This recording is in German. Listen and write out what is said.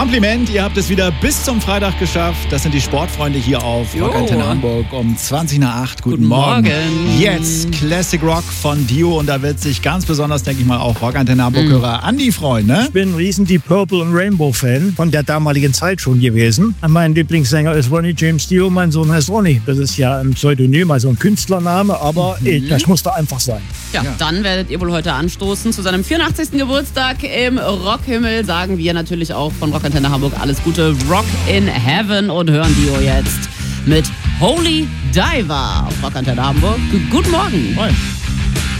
Kompliment, ihr habt es wieder bis zum Freitag geschafft. Das sind die Sportfreunde hier auf Rock Antenne Hamburg um 20:08. Guten Morgen. Jetzt Classic Rock von Dio und da wird sich ganz besonders, denke ich mal, auch Rock Antenne Hamburg-Hörer Andi freuen, ne? Ich bin ein riesen Deep Purple und Rainbow-Fan von der damaligen Zeit schon gewesen. Mein Lieblingssänger ist Ronnie James Dio, mein Sohn heißt Ronnie. Das ist ja ein Pseudonym, also ein Künstlername, aber das musste einfach sein. Ja, dann werdet ihr wohl heute anstoßen. Zu seinem 84. Geburtstag im Rockhimmel sagen wir natürlich auch von Rock Antenne Hamburg alles Gute. Rock in Heaven und hören Dio jetzt mit Holy Diver auf Rock Antenne Hamburg. Guten Morgen. Moin.